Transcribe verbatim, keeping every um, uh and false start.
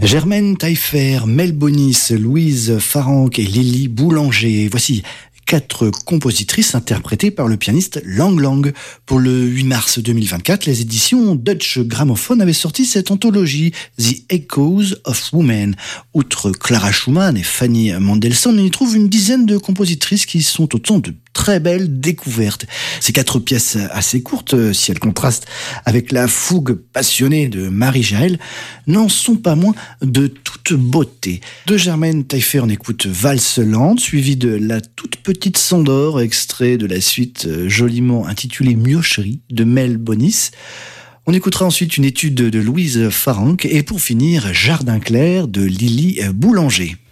Germaine Taillefer, Mel Bonis, Louise Farrenc et Lily Boulanger. Voici quatre compositrices interprétées par le pianiste Lang Lang. Pour le huit mars deux mille vingt-quatre, les éditions Dutch Gramophone avaient sorti cette anthologie, The Echoes of Women. Outre Clara Schumann et Fanny Mendelssohn, on y trouve une dizaine de compositrices qui sont autant de très belles découvertes. Ces quatre pièces assez courtes, si elles contrastent avec la fougue passionnée de Marie-Jaël, n'en sont pas moins de toute beauté. De Germaine Taillefer, on écoute Valse lente, suivie de La toute petite Sandor, extrait de la suite joliment intitulée Miocherie de Mel Bonis. On écoutera ensuite une étude de Louise Farrenc et pour finir Jardin clair de Lily Boulanger.